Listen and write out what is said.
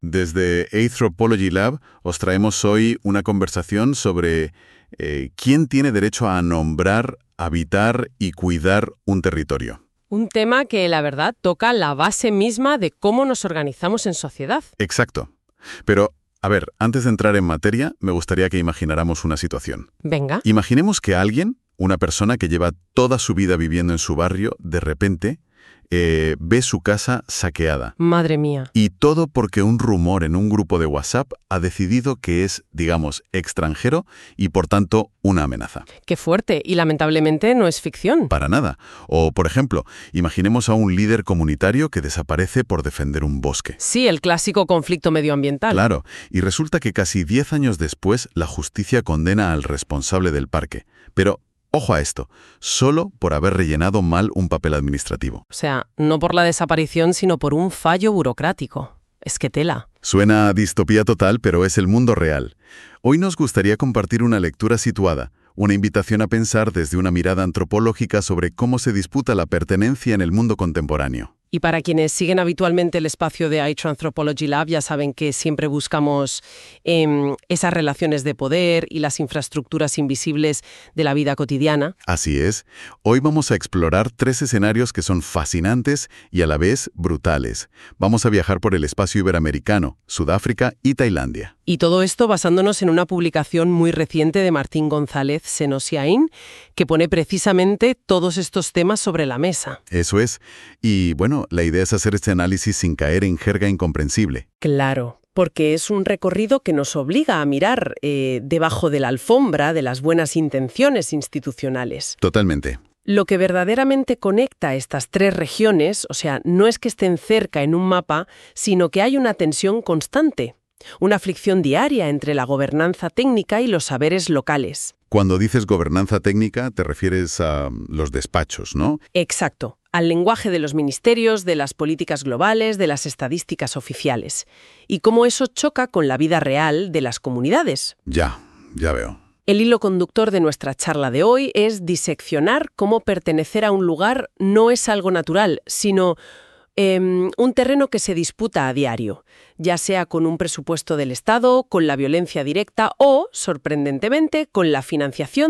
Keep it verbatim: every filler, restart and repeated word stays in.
Desde Anthropology Lab os traemos hoy una conversación sobre eh, quién tiene derecho a nombrar, habitar y cuidar un territorio. Un tema que, la verdad, toca la base misma de cómo nos organizamos en sociedad. Exacto. Pero, a ver, antes de entrar en materia, me gustaría que imagináramos una situación. Venga. Imaginemos que alguien, una persona que lleva toda su vida viviendo en su barrio, de repente eh, ve su casa saqueada. Madre mía. Y todo porque un rumor en un grupo de WhatsApp ha decidido que es, digamos, extranjero y, por tanto, una amenaza. Qué fuerte. Y lamentablemente no es ficción. Para nada. O, por ejemplo, imaginemos a un líder comunitario que desaparece por defender un bosque. Sí, el clásico conflicto medioambiental. Claro. Y resulta que casi diez años después la justicia condena al responsable del parque. Pero ojo a esto, solo por haber rellenado mal un papel administrativo. O sea, no por la desaparición, sino por un fallo burocrático. Es que tela. Suena a distopía total, pero es el mundo real. Hoy nos gustaría compartir una lectura situada, una invitación a pensar desde una mirada antropológica sobre cómo se disputa la pertenencia en el mundo contemporáneo. Y para quienes siguen habitualmente el espacio de I T Anthropology Lab, ya saben que siempre buscamos eh, esas relaciones de poder y las infraestructuras invisibles de la vida cotidiana. Así es. Hoy vamos a explorar tres escenarios que son fascinantes y a la vez brutales. Vamos a viajar por el espacio iberoamericano, Sudáfrica y Tailandia. Y todo esto basándonos en una publicación muy reciente de Martín González Senosiaín, que pone precisamente todos estos temas sobre la mesa. Eso es. Y bueno, la idea es hacer este análisis sin caer en jerga incomprensible. Claro, porque es un recorrido que nos obliga a mirar eh, debajo de la alfombra de las buenas intenciones institucionales. Totalmente. Lo que verdaderamente conecta estas tres regiones, o sea, no es que estén cerca en un mapa, sino que hay una tensión constante. Una fricción diaria entre la gobernanza técnica y los saberes locales. Cuando dices gobernanza técnica, te refieres a los despachos, ¿no? Exacto. Al lenguaje de los ministerios, de las políticas globales, de las estadísticas oficiales. Y cómo eso choca con la vida real de las comunidades. Ya, ya veo. El hilo conductor de nuestra charla de hoy es diseccionar cómo pertenecer a un lugar no es algo natural, sino Eh, un terreno que se disputa a diario, ya sea con un presupuesto del Estado, con la violencia directa o, sorprendentemente, con la financiación